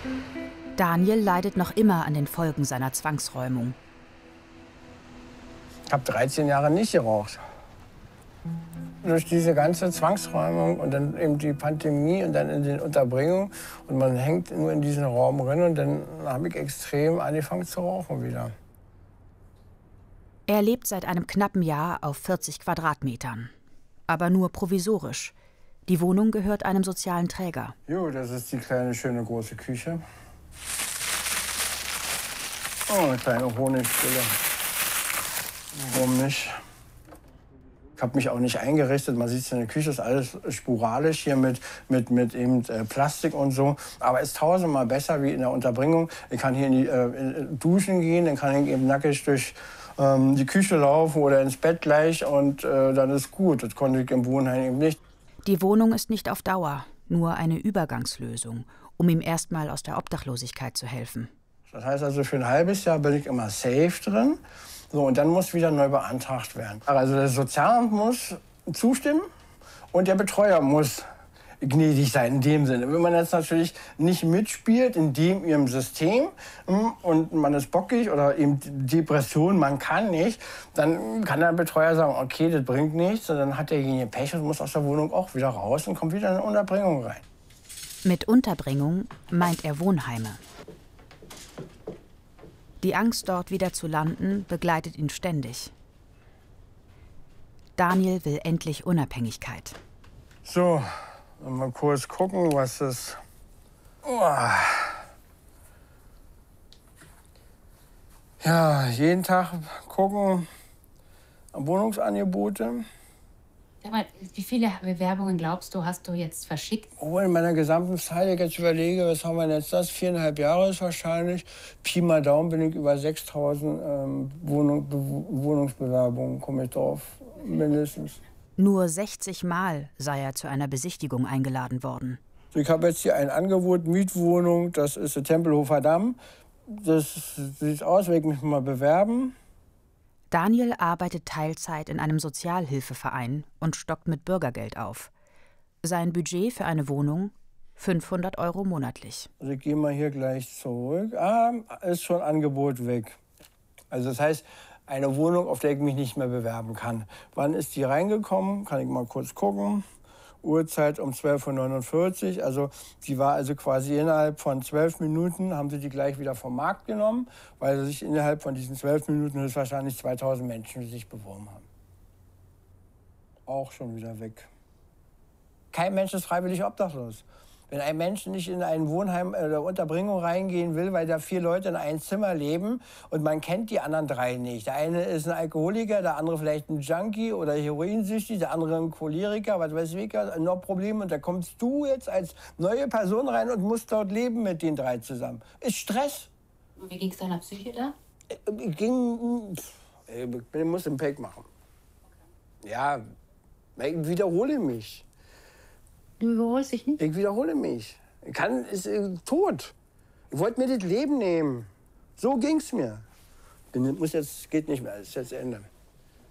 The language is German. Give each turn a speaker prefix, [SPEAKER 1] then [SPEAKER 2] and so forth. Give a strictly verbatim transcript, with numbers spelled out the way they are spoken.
[SPEAKER 1] Daniel leidet noch immer an den Folgen seiner Zwangsräumung.
[SPEAKER 2] Ich habe dreizehn Jahre nicht geraucht. Durch diese ganze Zwangsräumung und dann eben die Pandemie und dann in den Unterbringungen und man hängt nur in diesen Raum drin und dann habe ich extrem angefangen zu rauchen wieder.
[SPEAKER 1] Er lebt seit einem knappen Jahr auf vierzig Quadratmetern. Aber nur provisorisch. Die Wohnung gehört einem sozialen Träger.
[SPEAKER 2] Jo, das ist die kleine, schöne, große Küche. Oh, eine kleine Honigstille. Warum nicht? Ich habe mich auch nicht eingerichtet. Man sieht es in der Küche, ist alles sporadisch hier mit, mit, mit eben, äh, Plastik und so. Aber es ist tausendmal besser wie in der Unterbringung. Ich kann hier in die äh, in Duschen gehen, dann kann ich eben nackig durch ähm, die Küche laufen oder ins Bett gleich und äh, dann ist gut. Das konnte ich im Wohnheim eben nicht.
[SPEAKER 1] Die Wohnung ist nicht auf Dauer, nur eine Übergangslösung, um ihm erstmal aus der Obdachlosigkeit zu helfen.
[SPEAKER 2] Das heißt also, für ein halbes Jahr bin ich immer safe drin. So, und dann muss wieder neu beantragt werden. Also das Sozialamt muss zustimmen und der Betreuer muss gnädig sein in dem Sinne. Wenn man jetzt natürlich nicht mitspielt in dem ihrem System und man ist bockig oder eben Depression, man kann nicht, dann kann der Betreuer sagen, okay, das bringt nichts. Und dann hat derjenige Pech und muss aus der Wohnung auch wieder raus und kommt wieder in eine Unterbringung rein.
[SPEAKER 1] Mit Unterbringung meint er Wohnheime. Die Angst, dort wieder zu landen, begleitet ihn ständig. Daniel will endlich Unabhängigkeit.
[SPEAKER 2] So, mal kurz gucken, was das... Oh. Ja, jeden Tag gucken, Wohnungsangebote.
[SPEAKER 3] Sag mal, wie viele Bewerbungen glaubst du, hast du jetzt verschickt?
[SPEAKER 2] Oh, in meiner gesamten Zeit, ich jetzt überlege, was haben wir jetzt das? Viereinhalb Jahre ist wahrscheinlich. Pi mal Daumen bin ich über sechstausend ähm, Wohnung, Be Wohnungsbewerbungen, komme ich drauf, mindestens.
[SPEAKER 1] Nur sechzig Mal sei er zu einer Besichtigung eingeladen worden.
[SPEAKER 2] Ich habe jetzt hier ein Angebot, Mietwohnung, das ist der Tempelhofer Damm. Das sieht aus, will ich mich mal bewerben.
[SPEAKER 1] Daniel arbeitet Teilzeit in einem Sozialhilfeverein und stockt mit Bürgergeld auf. Sein Budget für eine Wohnung? fünfhundert Euro monatlich.
[SPEAKER 2] Also ich gehe mal hier gleich zurück. Ah, ist schon Angebot weg. Also das heißt, eine Wohnung, auf der ich mich nicht mehr bewerben kann. Wann ist die reingekommen? Kann ich mal kurz gucken. Uhrzeit um zwölf Uhr neunundvierzig. Also die war also quasi innerhalb von zwölf Minuten, haben sie die gleich wieder vom Markt genommen, weil sich innerhalb von diesen zwölf Minuten höchstwahrscheinlich zweitausend Menschen sich beworben haben. Auch schon wieder weg. Kein Mensch ist freiwillig obdachlos. Wenn ein Mensch nicht in ein Wohnheim oder Unterbringung reingehen will, weil da vier Leute in einem Zimmer leben und man kennt die anderen drei nicht. Der eine ist ein Alkoholiker, der andere vielleicht ein Junkie oder Heroinsüchtig, der andere ein Choleriker, was weiß ich, noch Probleme. Und da kommst du jetzt als neue Person rein und musst dort leben mit den drei zusammen. Ist Stress.
[SPEAKER 3] Und wie ging es deiner Psyche da?
[SPEAKER 2] Ich ging, ich muss einen Pack machen. Ja, ich wiederhole mich.
[SPEAKER 3] Du wiederholst dich nicht?
[SPEAKER 2] Ich wiederhole mich. Ich kann, ist äh, tot. Ich wollte mir das Leben nehmen. So ging's mir. Denn das muss jetzt, geht nicht mehr, das ist jetzt Ende.